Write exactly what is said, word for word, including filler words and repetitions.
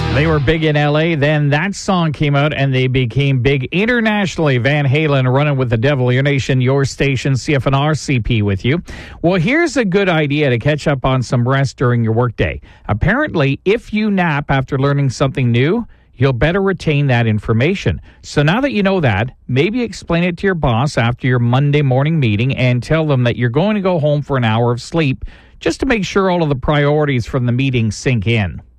They were big in L A, then that song came out and they became big internationally. Van Halen, Running with the Devil, Your Nation, Your Station, C F N R C P with you. Well, here's a good idea to catch up on some rest during your workday. Apparently, if you nap after learning something new, you'll better retain that information. So now that you know that, maybe explain it to your boss after your Monday morning meeting and tell them that you're going to go home for an hour of sleep just to make sure all of the priorities from the meeting sink in.